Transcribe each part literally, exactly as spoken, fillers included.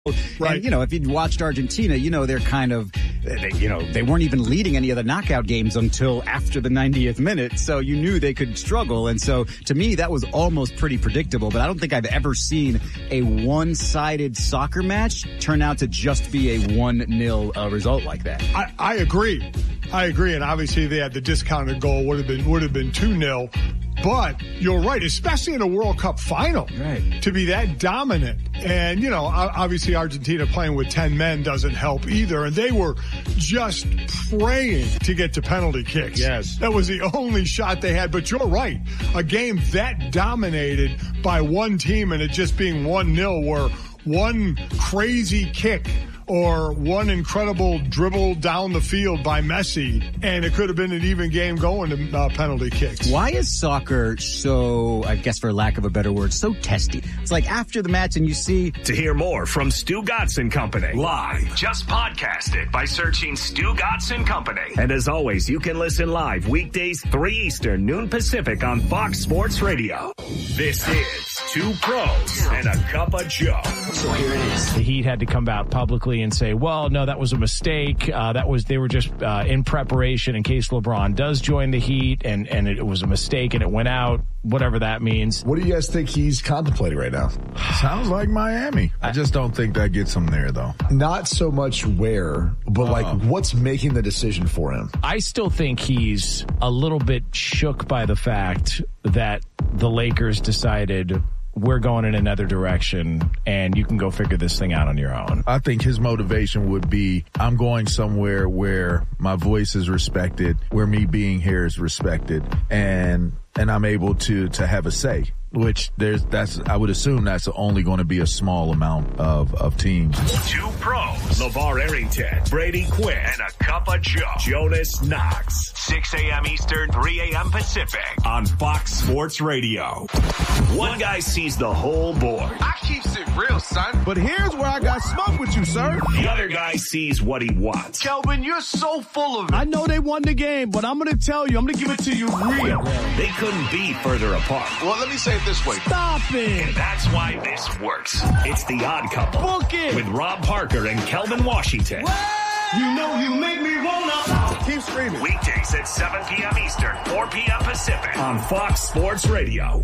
Right. And, you know, if you'd watched Argentina, you know, they're kind of, they, you know, they weren't even leading any of the knockout games until after the ninetieth minute. So you knew they could struggle. And so to me, that was almost pretty predictable. But I don't think I've ever seen a one-sided soccer match turn out to just be a one nil uh, result like that. I, I agree. I agree. And obviously they had the discounted goal would have been, would have been two nil. But you're right, especially in a World Cup final, right, to be that dominant. And, you know, obviously Argentina playing with ten men doesn't help either. And they were just praying to get to penalty kicks. Yes. That was the only shot they had. But you're right. A game that dominated by one team and it just being one nil where one crazy kick or one incredible dribble down the field by Messi, and it could have been an even game going to uh, penalty kicks. Why is soccer so, I guess for lack of a better word, so testy? It's like after the match and you see... To hear more from Stu Gatz and Company live, just podcast it by searching Stu Gatz and Company. And as always, you can listen live weekdays three Eastern, noon Pacific on Fox Sports Radio. This is Two Pros and a Cup of Joe. So here it is. The Heat had to come out publicly and say, well, no, that was a mistake. Uh, that was, they were just uh, in preparation in case LeBron does join the Heat, and, and it was a mistake and it went out, whatever that means. What do you guys think he's contemplating right now? Sounds like Miami. I just don't think that gets him there, though. Not so much where, but uh, like what's making the decision for him? I still think he's a little bit shook by the fact that the Lakers decided we're going in another direction and you can go figure this thing out on your own. I think his motivation would be, I'm going somewhere where my voice is respected, where me being here is respected, and and I'm able to to have a say. Which there's that's I would assume that's only going to be a small amount of, of teams. Two pros, LeVar Arrington, Brady Quinn, and a cup of Joe, Jonas Knox. six a.m. Eastern, three a.m. Pacific on Fox Sports Radio. One guy sees the whole board. I keeps it real, son. But here's where I got smoke with you, sir. The other guy sees what he wants. Kelvin, you're so full of it. I know they won the game, but I'm going to tell you, I'm going to give it to you real. They couldn't be further apart. Well, let me say it this way. Stop it. And that's why this works. It's The Odd Couple. Book it. With Rob Parker and Kelvin Washington. What? You know you make me wanna. Keep screaming. Weekdays at seven p.m. Eastern, four p.m. Pacific on Fox Sports Radio.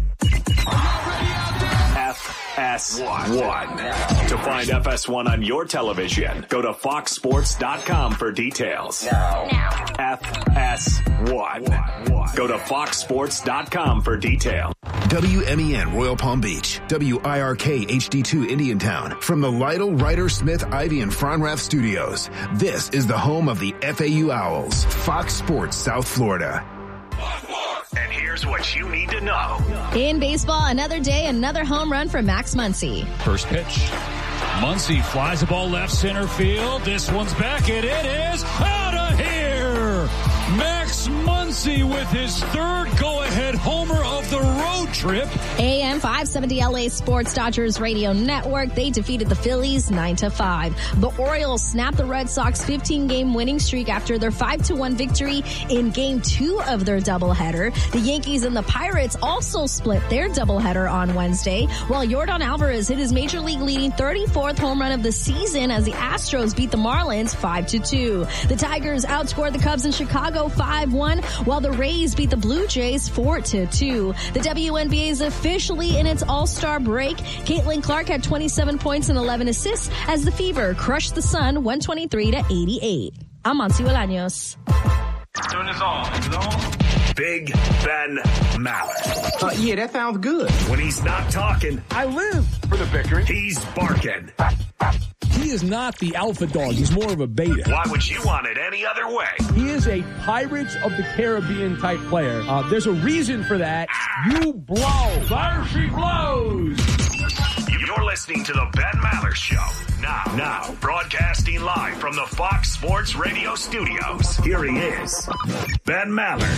F S one. To find F S one on your television, go to fox sports dot com for details. Now. Now. F S one. Go to fox sports dot com for details. W M E N Royal Palm Beach, W I R K H D two Indiantown, from the Lytle, Ryder, Smith, Ivy, and Fronrath studios. This is the home of the F A U Owls, Fox Sports South Florida. And here's what you need to know. In baseball, another day, another home run for Max Muncy. First pitch. Muncy flies the ball left center field. This one's back, and it is out of here. Max Muncy with his third go-ahead homer of the road trip. A M five seventy L A Sports Dodgers Radio Network. They defeated the Phillies nine to five. The Orioles snapped the Red Sox fifteen-game winning streak after their five to one victory in Game two of their doubleheader. The Yankees and the Pirates also split their doubleheader on Wednesday, while Yordan Alvarez hit his Major League leading thirty-fourth home run of the season as the Astros beat the Marlins five to two. The Tigers outscored the Cubs in Chicago five one, while the Rays beat the Blue Jays four to two. The W N B A is officially in its All-Star break. Caitlin Clark had twenty-seven points and eleven assists as the Fever crushed the Sun one twenty-three to eighty-eight. I'm Monty Bolaños. Turn this on. Is it on? Big Ben Maller. Uh, yeah, that sounds good. When he's not talking, I live for the victory. He's barking. He is not the alpha dog. He's more of a beta. Why would you want it any other way? He is a Pirates of the Caribbean type player. Uh, there's a reason for that. You blow. Fire she blows. You're listening to the Ben Maller Show. Now, now, broadcasting live from the Fox Sports Radio studios. Here he is, Ben Maller.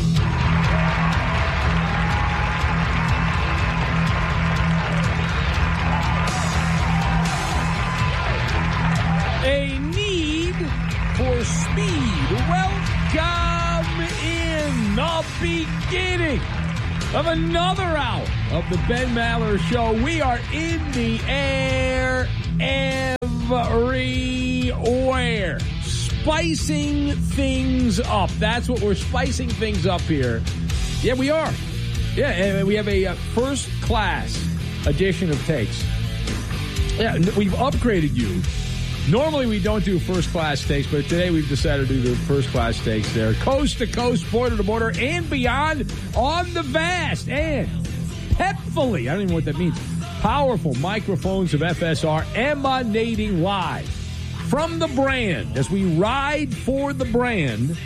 A need for speed. Welcome in the beginning of another hour of the Ben Maller Show. We are in the air. everywhere. Spicing things up. That's what we're spicing things up here. Yeah, we are. Yeah, and we have a uh, first-class edition of Takes. Yeah, we've upgraded you. Normally we don't do first-class takes, but today we've decided to do the first-class takes there. Coast to coast, border to border, and beyond on the vast and petfully, I don't even know what that means, powerful microphones of F S R emanating live from the brand as we ride for the brand,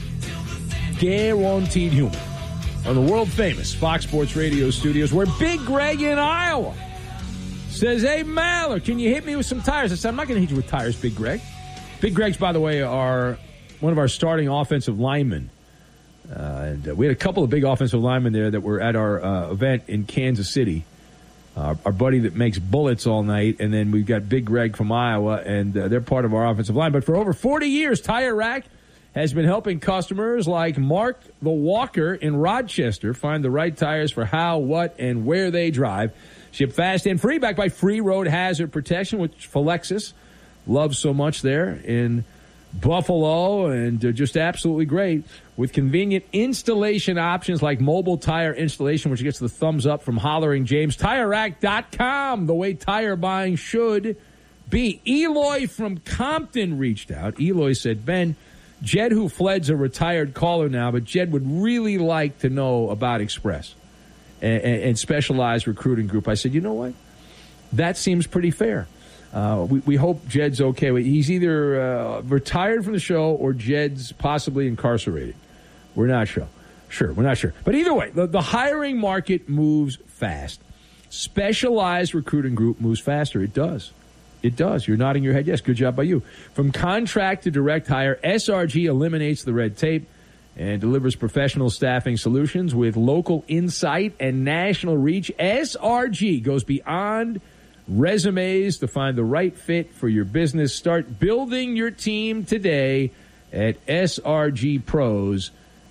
Guaranteed Humor, on the world-famous Fox Sports Radio studios, where Big Greg in Iowa says, hey, Maller, can you hit me with some tires? I said, I'm not going to hit you with tires, Big Greg. Big Greg's, by the way, are one of our starting offensive linemen. Uh, and uh, we had a couple of big offensive linemen there that were at our uh, event in Kansas City. Uh, our buddy that makes bullets all night, and then we've got Big Greg from Iowa, and uh, they're part of our offensive line. But for over forty years, Tire Rack has been helping customers like Mark the Walker in Rochester find the right tires for how, what, and where they drive. Ship fast and free, backed by free road hazard protection, which Philexis loves so much there in Buffalo, and uh, just absolutely great with convenient installation options like mobile tire installation, which gets the thumbs up from Hollering James. Tire Rack dot com, the way tire buying should be. Eloy from Compton reached out. Eloy said, Ben, Jed, who fled's a retired caller now, but Jed would really like to know about Express and, and Specialized Recruiting Group. I said, you know what? That seems pretty fair. Uh, we, we hope Jed's okay. He's either uh, retired from the show or Jed's possibly incarcerated. We're not sure. Sure, we're not sure. But either way, the, the hiring market moves fast. Specialized Recruiting Group moves faster. It does. It does. You're nodding your head. Yes, good job by you. From contract to direct hire, S R G eliminates the red tape and delivers professional staffing solutions with local insight and national reach. S R G goes beyond resumes to find the right fit for your business. Start building your team today at S R G pros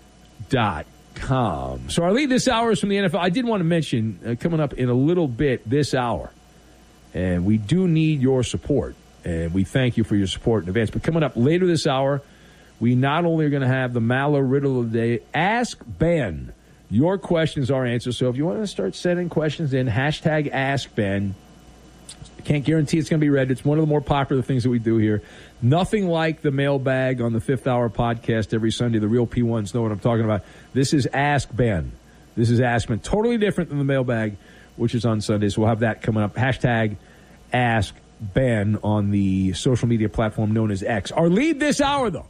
dot com. So our lead this hour is from the N F L. I did want to mention, uh, coming up in a little bit this hour, and we do need your support, and we thank you for your support in advance. But coming up later this hour, we not only are going to have the Maller Riddle of the Day, Ask Ben. Your questions are answered. So if you want to start sending questions in, hashtag Ask Ben. Can't guarantee it's going to be read. It's one of the more popular things that we do here. Nothing like the mailbag on the Fifth Hour podcast every Sunday. The real P ones know what I'm talking about. This is Ask Ben. This is Ask Ben. Totally different than the mailbag, which is on Sundays. So we'll have that coming up. Hashtag Ask Ben on the social media platform known as X. Our lead this hour, though,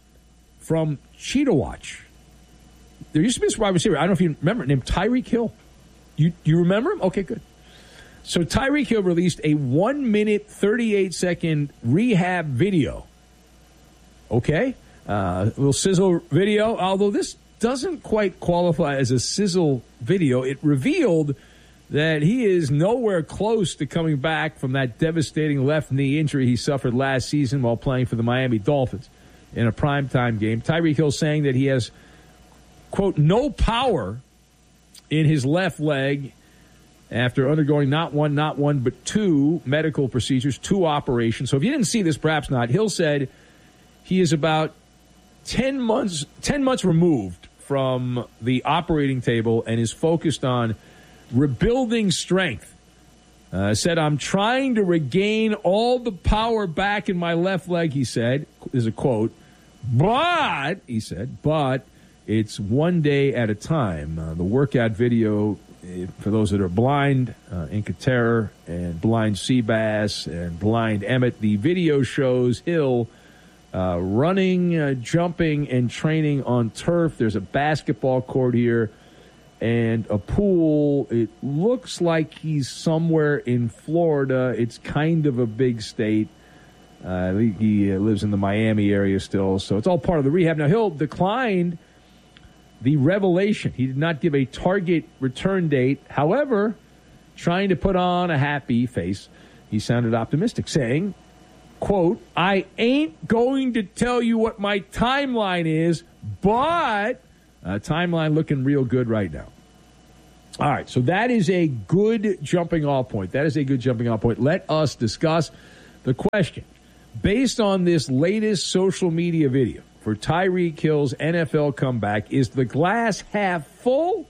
from Cheetah Watch. There used to be this wide receiver. I don't know if you remember, named Tyreek Hill. You you remember him? Okay, good. So Tyreek Hill released a one minute, thirty-eight second rehab video. Okay? Uh, a little sizzle video. Although this doesn't quite qualify as a sizzle video. It revealed that he is nowhere close to coming back from that devastating left knee injury he suffered last season while playing for the Miami Dolphins in a primetime game. Tyreek Hill saying that he has, quote, no power in his left leg after undergoing not one, not one, but two medical procedures, two operations. So if you didn't see this, perhaps not. Hill said he is about ten months, ten months removed from the operating table and is focused on rebuilding strength. Uh, said, I'm trying to regain all the power back in my left leg, he said. Is a quote. But, he said, but it's one day at a time. Uh, the workout video, for those that are blind, uh, Inca Terror and blind Seabass and blind Emmett, the video shows Hill uh, running, uh, jumping, and training on turf. There's a basketball court here and a pool. It looks like he's somewhere in Florida. It's kind of a big state. Uh, he he lives in the Miami area still, so it's all part of the rehab. Now, Hill declined the revelation. He did not give a target return date. However, trying to put on a happy face, he sounded optimistic, saying, quote, I ain't going to tell you what my timeline is, but a timeline looking real good right now. All right, so that is a good jumping off point. That is a good jumping off point. Let us discuss the question. Based on this latest social media video for Tyreek Hill's N F L comeback, is the glass half full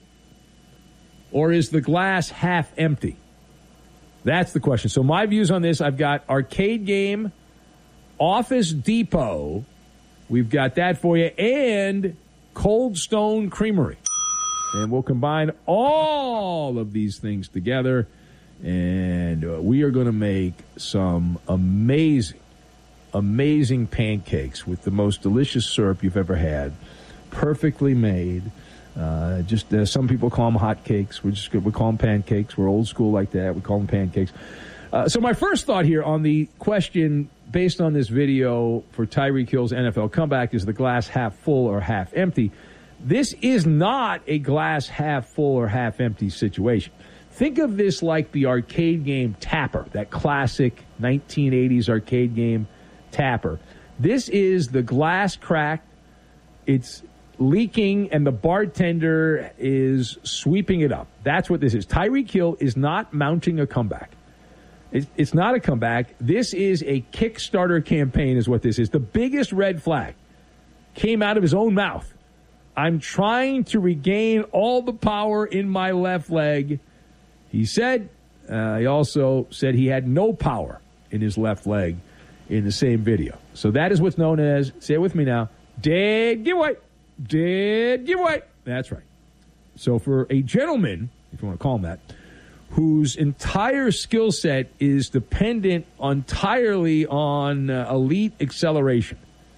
or is the glass half empty? That's the question. So my views on this, I've got Arcade Game, Office Depot, we've got that for you, and Cold Stone Creamery. And we'll combine all of these things together, and uh, we are going to make some amazing, amazing pancakes with the most delicious syrup you've ever had, perfectly made. Uh, just uh, some people call them hot cakes. We're just we call them pancakes. We're old school like that. We call them pancakes. Uh, so my first thought here on the question based on this video for Tyreek Hill's N F L comeback is the glass half full or half empty. This is not a glass half full or half empty situation. Think of this like the arcade game Tapper, that classic nineteen eighties arcade game Tapper. This is the glass cracked. It's leaking, and the bartender is sweeping it up. That's what this is. Tyreek Hill is not mounting a comeback. It's not a comeback. This is a Kickstarter campaign is what this is. The biggest red flag came out of his own mouth. I'm trying to regain all the power in my left leg. He said, uh, he also said he had no power in his left leg in the same video. So that is what's known as, say it with me now, dead giveaway. Dead giveaway. That's right. So for a gentleman, if you want to call him that, whose entire skill set is dependent entirely on uh, elite acceleration.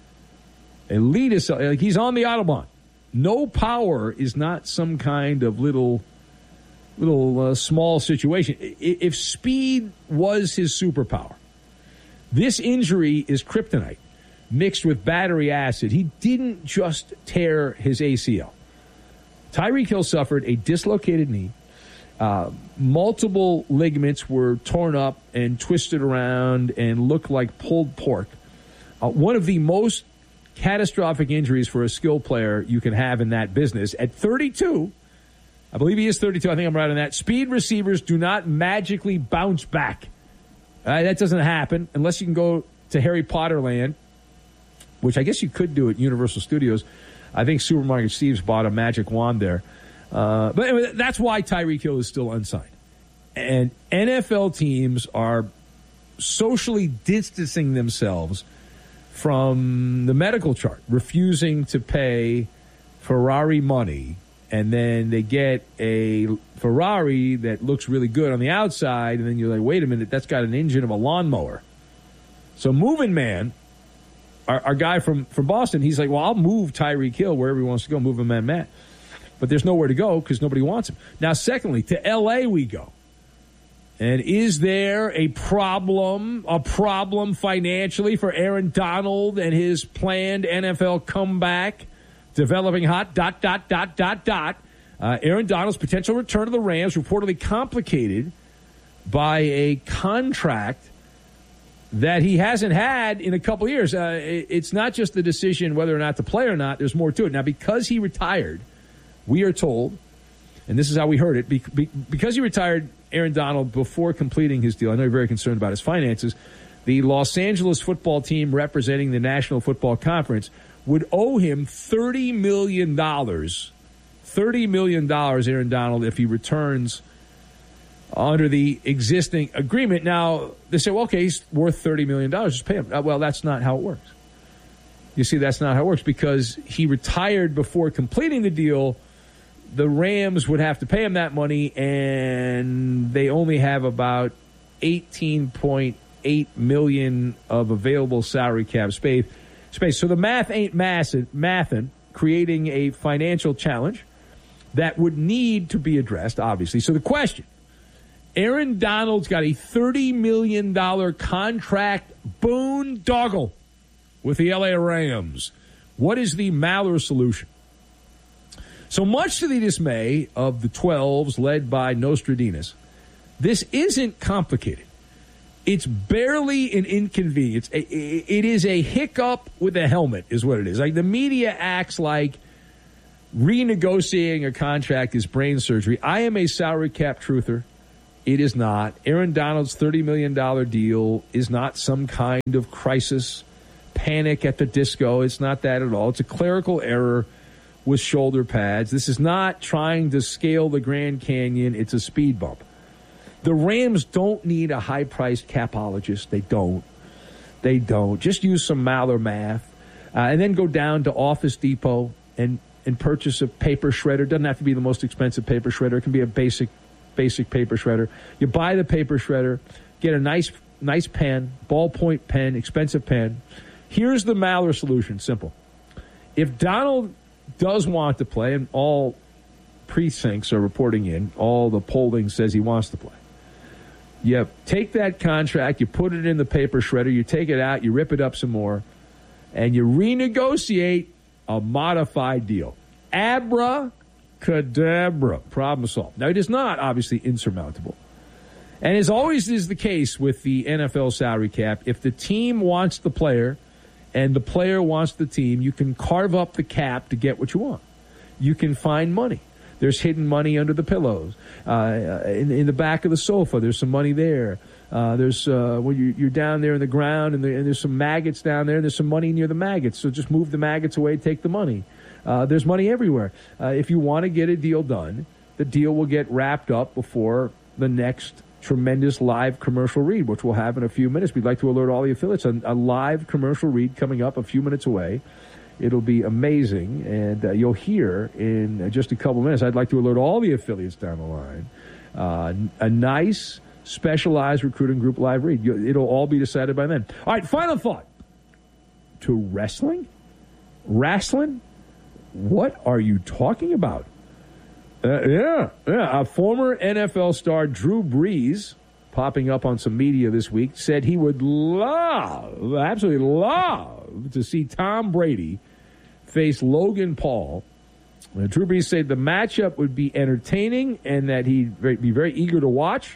Elite acceleration. Like he's on the Autobahn. No power is not some kind of little, little uh, small situation. If speed was his superpower, this injury is kryptonite mixed with battery acid. He didn't just tear his A C L. Tyreek Hill suffered a dislocated knee. Uh, multiple ligaments were torn up and twisted around and looked like pulled pork. Uh, one of the most catastrophic injuries for a skill player you can have in that business. At thirty-two, I believe he is thirty-two, I think I'm right on that, speed receivers do not magically bounce back. Uh, that doesn't happen unless you can go to Harry Potter land, which I guess you could do at Universal Studios. I think Supermarket Steve's bought a magic wand there. Uh, but anyway, that's why Tyreek Hill is still unsigned. And N F L teams are socially distancing themselves from the medical chart, refusing to pay Ferrari money, and then they get a Ferrari that looks really good on the outside, and then you're like, wait a minute, that's got an engine of a lawnmower. So Moving Man, our, our guy from, from Boston, he's like, well, I'll move Tyreek Hill wherever he wants to go, move him man, Matt. But there's nowhere to go because nobody wants him. Now, secondly, to L A we go. And is there a problem, a problem financially for Aaron Donald and his planned N F L comeback? Developing hot, dot, dot, dot, dot, dot. Uh, Aaron Donald's potential return to the Rams reportedly complicated by a contract that he hasn't had in a couple of years. Uh, it, it's not just the decision whether or not to play or not. There's more to it. Now, because he retired, we are told, and this is how we heard it, because he retired, Aaron Donald, before completing his deal, I know you're very concerned about his finances, the Los Angeles football team representing the National Football Conference would owe him thirty million dollars, thirty million dollars, Aaron Donald, if he returns under the existing agreement. Now, they say, well, okay, he's worth thirty million dollars, just pay him. Well, that's not how it works. You see, that's not how it works because he retired before completing the deal. The Rams would have to pay him that money, and they only have about eighteen point eight million dollars of available salary cap space. Space. So the math ain't massive, mathin', creating a financial challenge that would need to be addressed, obviously. So the question, Aaron Donald's got a thirty million dollars contract boondoggle with the L A Rams. What is the Maller solution? So much to the dismay of the twelves led by Nostradamus, this isn't complicated. It's barely an inconvenience. It is a hiccup with a helmet is what it is. Like the media acts like renegotiating a contract is brain surgery. I am a salary cap truther. It is not. Aaron Donald's thirty million dollars deal is not some kind of crisis, panic at the disco. It's not that at all. It's a clerical error with shoulder pads. This is not trying to scale the Grand Canyon. It's a speed bump. The Rams don't need a high-priced capologist. They don't. They don't. Just use some Maller math. Uh, and then go down to Office Depot and, and purchase a paper shredder. Doesn't have to be the most expensive paper shredder. It can be a basic basic paper shredder. You buy the paper shredder, get a nice nice pen, ballpoint pen, expensive pen. Here's the Maller solution, simple. If Donald does want to play, and all precincts are reporting in, all the polling says he wants to play, you take that contract, you put it in the paper shredder, you take it out, you rip it up some more, and you renegotiate a modified deal. Abra Cadabra. Problem solved. Now, it is not, obviously, insurmountable. And as always is the case with the N F L salary cap, if the team wants the player and the player wants the team, you can carve up the cap to get what you want. You can find money. There's hidden money under the pillows. Uh, in, in the back of the sofa, there's some money there. Uh, there's uh, when you, you're down there in the ground, and, the, and there's some maggots down there, and there's some money near the maggots. So just move the maggots away, take the money. Uh, there's money everywhere. Uh, if you want to get a deal done, the deal will get wrapped up before the next tremendous live commercial read, which we'll have in a few minutes. We'd like to alert all the affiliates. A, a live commercial read coming up a few minutes away. It'll be amazing, and uh, you'll hear in just a couple minutes. I'd like to alert all the affiliates down the line. Uh, a nice, specialized recruiting group live read. It'll all be decided by then. All right, final thought. To wrestling? Wrestling? What are you talking about? Uh, yeah, yeah. A former N F L star, Drew Brees, popping up on some media this week, said he would love, absolutely love, to see Tom Brady face Logan Paul. Uh, Drew Brees said the matchup would be entertaining and that he'd be very eager to watch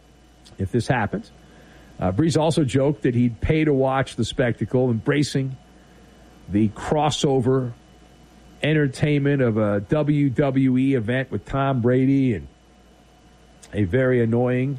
if this happens. Uh, Brees also joked that he'd pay to watch the spectacle, embracing the crossover entertainment of a W W E event with Tom Brady and a very annoying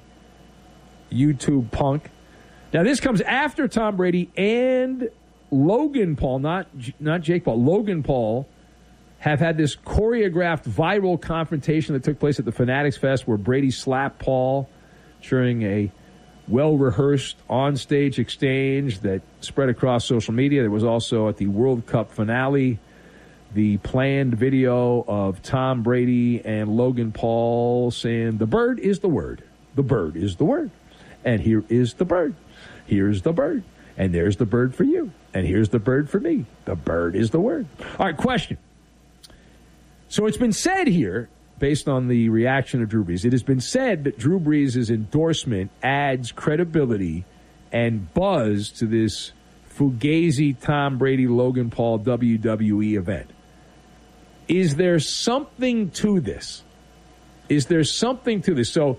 YouTube punk. Now, this comes after Tom Brady and Logan Paul, not not Jake Paul, Logan Paul, have had this choreographed viral confrontation that took place at the Fanatics Fest where Brady slapped Paul during a well-rehearsed on-stage exchange that spread across social media. There was also at the World Cup finale the planned video of Tom Brady and Logan Paul saying, the bird is the word. The bird is the word. And here is the bird. Here's the bird. And there's the bird for you. And here's the bird for me. The bird is the word. All right, question. So it's been said here, based on the reaction of Drew Brees, it has been said that Drew Brees' endorsement adds credibility and buzz to this Fugazi, Tom Brady, Logan Paul W W E event. Is there something to this? Is there something to this? So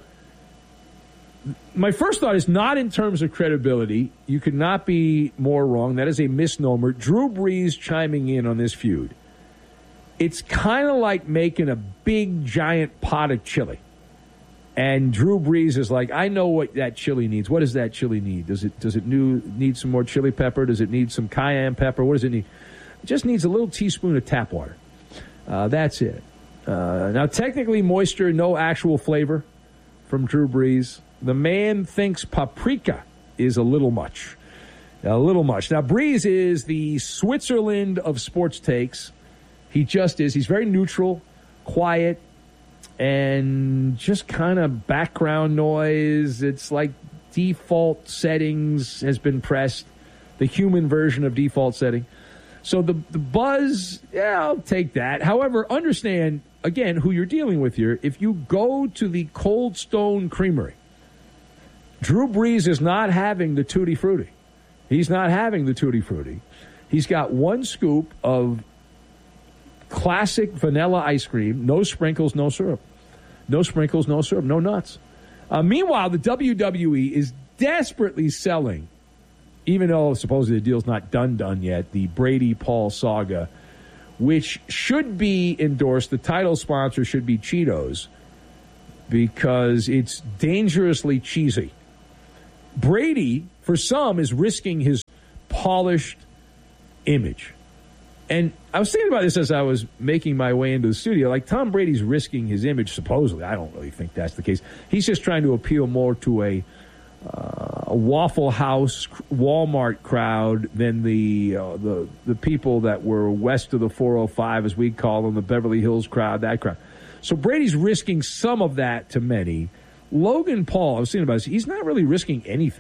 my first thought is not in terms of credibility. You could not be more wrong. That is a misnomer. Drew Brees chiming in on this feud. It's kind of like making a big, giant pot of chili. And Drew Brees is like, I know what that chili needs. What does that chili need? Does it does it new, need some more chili pepper? Does it need some cayenne pepper? What does it need? It just needs a little teaspoon of tap water. Uh, that's it. Uh, now, technically, moisture, no actual flavor from Drew Brees. The man thinks paprika is a little much. A little much. Now, Brees is the Switzerland of sports takes. He just is. He's very neutral, quiet, and just kind of background noise. It's like default settings has been pressed, the human version of default setting. So the, the buzz, yeah, I'll take that. However, understand, again, who you're dealing with here. If you go to the Cold Stone Creamery, Drew Brees is not having the Tutti Frutti. He's not having the Tutti Frutti. He's got one scoop of classic vanilla ice cream, no sprinkles, no syrup. No sprinkles, no syrup, no nuts. Uh, meanwhile, the W W E is desperately selling, even though supposedly the deal's not done done yet, the Brady-Paul saga which should be endorsed. The title sponsor should be Cheetos because it's dangerously cheesy. Brady, for some, is risking his polished image. And I was thinking about this as I was making my way into the studio. Like, Tom Brady's risking his image, supposedly. I don't really think that's the case. He's just trying to appeal more to a, uh, a Waffle House, Walmart crowd than the, uh, the the people that were west of the four oh five, as we call them, the Beverly Hills crowd, that crowd. So Brady's risking some of that to many. Logan Paul, I was thinking about this, he's not really risking anything.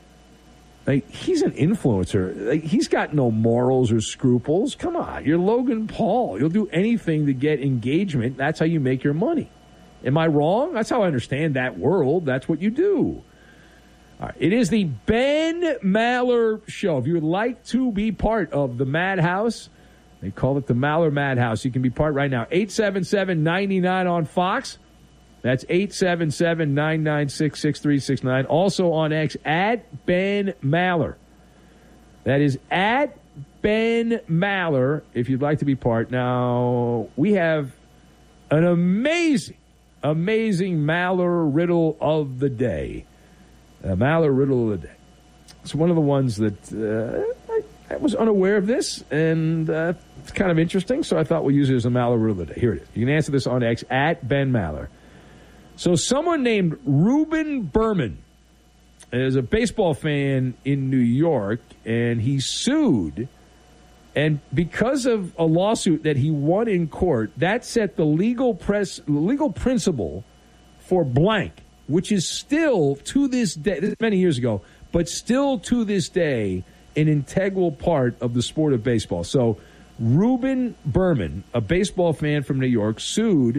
Like, he's an influencer. Like, he's got no morals or scruples. Come on, you're Logan Paul. You'll do anything to get engagement. That's how you make your money. Am I wrong? That's how I understand that world. That's what you do. All right. It is the Ben Maller Show. If you would like to be part of the Madhouse, they call it the Maller Madhouse. You can be part right now. eight seven seven, nine nine on Fox. That's eight seven seven, nine nine six, six three six nine. Also on X, at Ben Maller. That is at Ben Maller, if you'd like to be part. Now, we have an amazing, amazing Maller riddle of the day. A Maller riddle of the day. It's one of the ones that uh, I, I was unaware of this, and uh, it's kind of interesting, so I thought we'll use it as a Maller riddle of the day. Here it is. You can answer this on X, at Ben Maller. So someone named Reuben Berman is a baseball fan in New York, and he sued. And because of a lawsuit that he won in court, that set the legal press, legal principle for blank, which is still to this day, this is many years ago, but still to this day, an integral part of the sport of baseball. So Reuben Berman, a baseball fan from New York, sued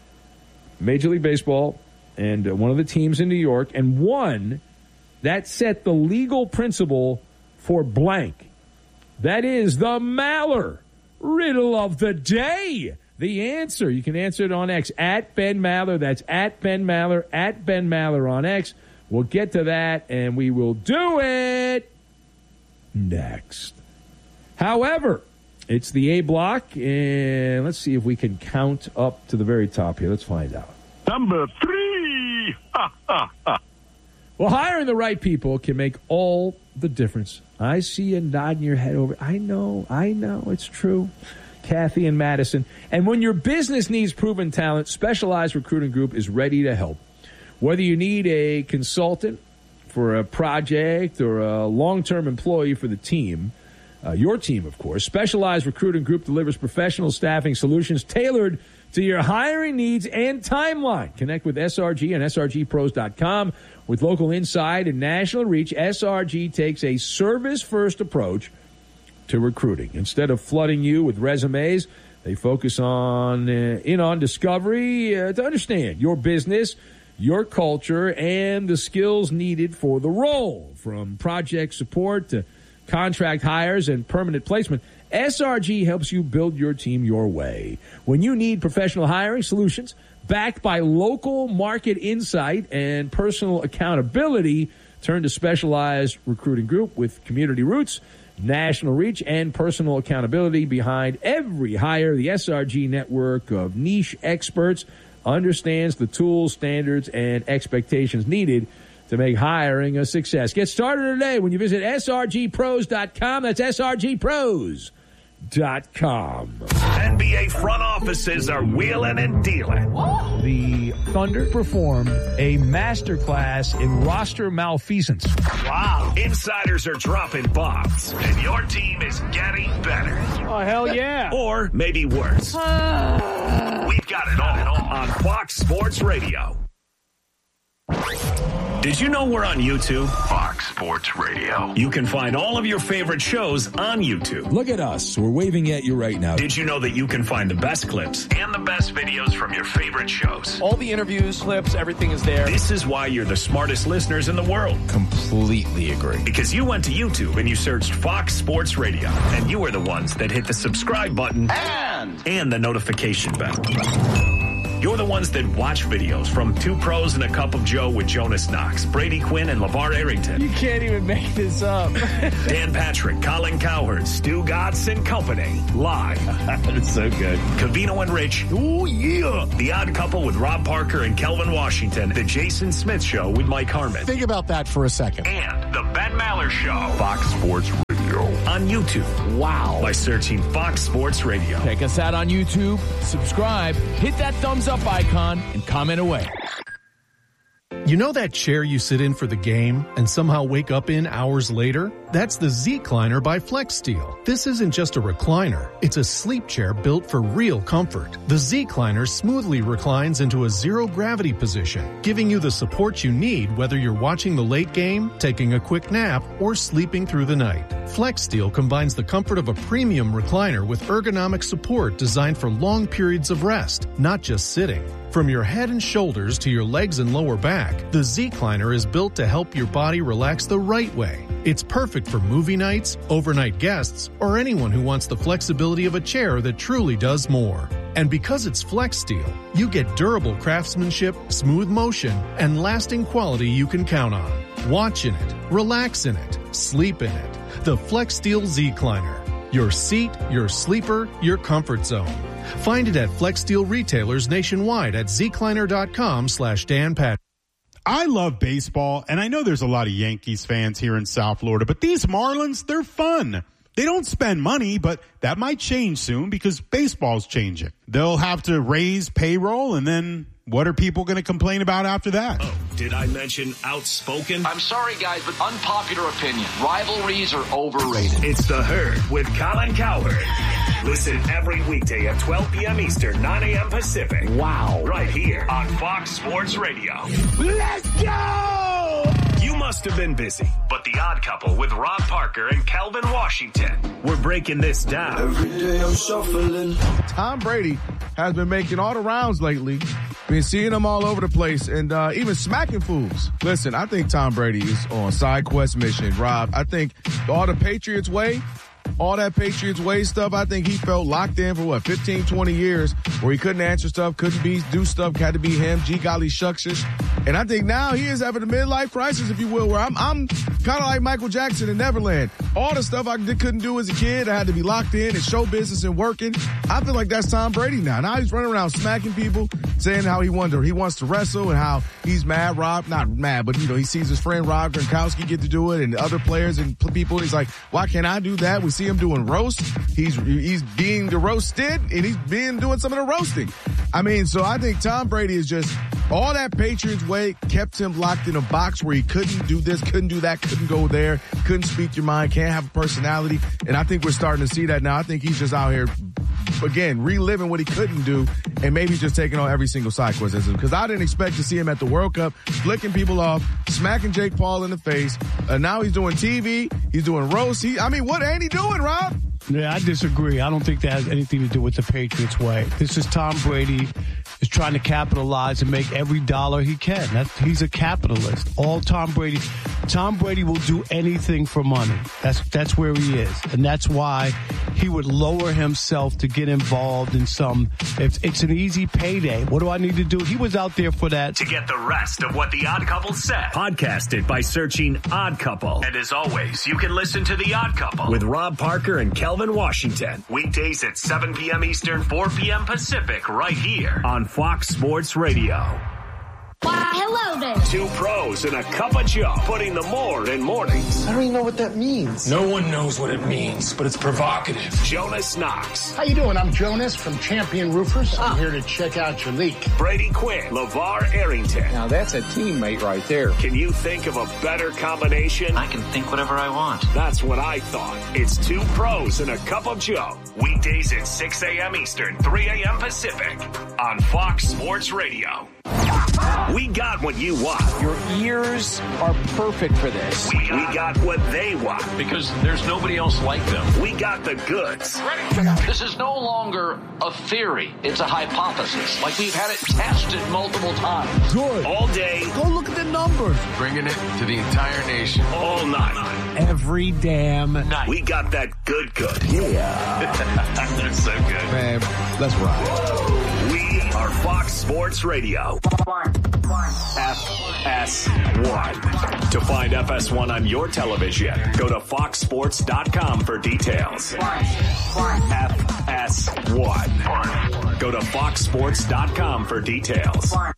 Major League Baseball and uh, one of the teams in New York, and won. That set the legal principle for blank. That is the Maller riddle of the day. The answer, you can answer it on X, at Ben Maller. That's at Ben Maller, at Ben Maller on X. We'll get to that, and we will do it next. However, it's the A block, and let's see if we can count up to the very top here. Let's find out. Number three. Ha, ha, ha. Well, hiring the right people can make all the difference. I see you nodding your head over. I know, I know, it's true. Kathy and Madison. And when your business needs proven talent, Specialized Recruiting Group is ready to help. Whether you need a consultant for a project or a long-term employee for the team, uh, your team, of course, Specialized Recruiting Group delivers professional staffing solutions tailored to your hiring needs and timeline. Connect with S R G and S R G pros dot com. With local insight and national reach, S R G takes a service-first approach to recruiting. Instead of flooding you with resumes, they focus on uh, in on discovery uh, to understand your business, your culture, and the skills needed for the role. From project support to contract hires and permanent placement, S R G helps you build your team your way. When you need professional hiring solutions backed by local market insight and personal accountability, turn to Specialized Recruiting Group with community roots, national reach, and personal accountability behind every hire. The S R G network of niche experts understands the tools, standards, and expectations needed to make hiring a success. Get started today when you visit S R G pros dot com. That's S R G pros dot com. N B A front offices are wheeling and dealing. The Thunder performed a masterclass in roster malfeasance. Wow. Insiders are dropping bombs, and your team is getting better. Oh, hell yeah. Or maybe worse. Uh... We've got it all on Fox Sports Radio. Did you know we're on YouTube? Fox Sports Radio. You can find all of your favorite shows on YouTube. Look at us. We're waving at you right now. Did you know that you can find the best clips and the best videos from your favorite shows? All the interviews, clips, everything is there. This is why you're the smartest listeners in the world. Completely agree. Because you went to YouTube and you searched Fox Sports Radio, and you were the ones that hit the subscribe button and, and the notification bell. You're the ones that watch videos from Two Pros and a Cup of Joe with Jonas Knox, Brady Quinn, and LeVar Arrington. You can't even make this up. Dan Patrick, Colin Cowherd, Stu Gatz and Company. Live. It's so good. Covino and Rich. Oh, yeah. The Odd Couple with Rob Parker and Kelvin Washington. The Jason Smith Show with Mike Harmon. Think about that for a second. And the Ben Maller Show. Fox Sports Radio. On YouTube. Wow. By searching Fox Sports Radio. Check us out on YouTube. Subscribe. Hit that thumbs up icon and comment away. You know that chair you sit in for the game and somehow wake up in hours later? That's the Z-Cliner by FlexSteel. This isn't just a recliner. It's a sleep chair built for real comfort. The Z-Cliner smoothly reclines into a zero-gravity position, giving you the support you need whether you're watching the late game, taking a quick nap, or sleeping through the night. FlexSteel combines the comfort of a premium recliner with ergonomic support designed for long periods of rest, not just sitting. From your head and shoulders to your legs and lower back, the Z-Cliner is built to help your body relax the right way. It's perfect for movie nights, overnight guests, or anyone who wants the flexibility of a chair that truly does more. And because it's FlexSteel, you get durable craftsmanship, smooth motion, and lasting quality you can count on. Watch in it, relax in it, sleep in it. The FlexSteel Z-Cliner. Your seat, your sleeper, your comfort zone. Find it at FlexSteel retailers nationwide at zcliner.com slash Dan Pat. I love baseball, and I know there's a lot of Yankees fans here in South Florida, but these Marlins, they're fun. They don't spend money, but that might change soon because baseball's changing. They'll have to raise payroll, and then what are people going to complain about after that? Oh, did I mention outspoken? I'm sorry, guys, but unpopular opinion. Rivalries are overrated. It's The Herd with Colin Cowherd. Listen every weekday at twelve p.m. Eastern, nine a.m. Pacific. Wow. Right here on Fox Sports Radio. Let's go! You must have been busy, but The Odd Couple with Rob Parker and Kelvin Washington. We're breaking this down. Every day I'm shuffling. Tom Brady has been making all the rounds lately. Been seeing him all over the place and uh, even smacking fools. Listen, I think Tom Brady is on side quest mission, Rob. I think all the Patriots way, all that Patriots way stuff, I think he felt locked in for what, fifteen, twenty years where he couldn't answer stuff, couldn't be, do stuff, had to be him, gee golly shucksish. And I think now he is having a midlife crisis, if you will, where I'm, I'm kind of like Michael Jackson in Neverland. All the stuff I did, couldn't do as a kid, I had to be locked in and show business and working. I feel like that's Tom Brady now. Now he's running around smacking people, saying how he wonder he wants to wrestle and how he's mad. Rob, not mad, but you know, he sees his friend Rob Gronkowski get to do it and other players and people. He's like, why can't I do that? We see him doing roasts. He's, he's being the roasted and he's being doing some of the roasting. I mean, so I think Tom Brady is just all that Patriots way kept him locked in a box where he couldn't do this, couldn't do that, couldn't go there, couldn't speak your mind, can't have a personality. And I think we're starting to see that now. I think he's just out here, again, reliving what he couldn't do and maybe just taking on every single side quest. Because I didn't expect to see him at the World Cup, flicking people off, smacking Jake Paul in the face. And now he's doing T V. He's doing roast. He, I mean, what ain't he doing, Rob? Yeah, I disagree. I don't think that has anything to do with the Patriots way. This is Tom Brady is trying to capitalize and make every dollar he can. That's, he's a capitalist. All Tom Brady, Tom Brady will do anything for money. That's that's where he is, and that's why he would lower himself to get involved in some. It's, it's an easy payday. What do I need to do? He was out there for that. To get the rest of what The Odd Couple said, podcast it by searching Odd Couple. And as always, you can listen to The Odd Couple with Rob Parker and Kelvin Washington. Weekdays at seven p.m. Eastern, four p.m. Pacific, right here on Fox Sports Radio. Why, hello there. Two pros and a cup of Joe, putting the more in mornings. I don't even know what that means. No one knows what it means, but it's provocative. Jonas Knox. How you doing? I'm Jonas from Champion Roofers. I'm here to check out your leak. Brady Quinn. LeVar Arrington. Now that's a teammate right there. Can you think of a better combination? I can think whatever I want. That's what I thought. It's two pros and a cup of Joe. Weekdays at six a.m. Eastern, three a.m. Pacific on Fox Sports Radio. We got what you want. Your ears are perfect for this. We, we got what they want. Because there's nobody else like them. We got the goods. This is no longer a theory. It's a hypothesis. Like we've had it tested multiple times. Good. All day. Go look at the numbers. Bringing it to the entire nation. All night. Every damn night. We got that good good. Yeah. That's so good. Man, let's ride. We are Fox Sports Radio. F S one. To find F S one on your television, go to fox sports dot com for details. F S one. Go to fox sports dot com for details.